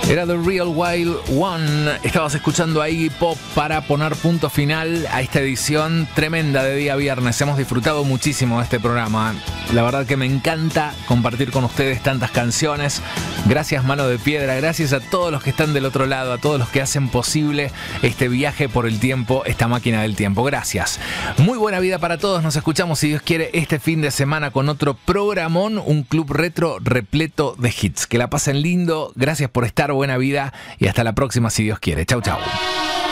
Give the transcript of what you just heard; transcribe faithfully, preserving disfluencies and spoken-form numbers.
Era The Real Wild One. Estabas escuchando a Iggy Pop para poner punto final a esta edición tremenda de día viernes. Hemos disfrutado muchísimo de este programa. La verdad que me encanta compartir con ustedes tantas canciones. Gracias, Mano de Piedra. Gracias a todos los que están del otro lado, a todos los que hacen posible este viaje por el tiempo, esta máquina del tiempo. Gracias. Muy buena vida para todos. Nos escuchamos, si Dios quiere, este fin de semana con otro programón, un club retro repleto de hits. Que la pasen lindo. Gracias por estar. Buena vida y hasta la próxima, si Dios quiere. Chau, chau.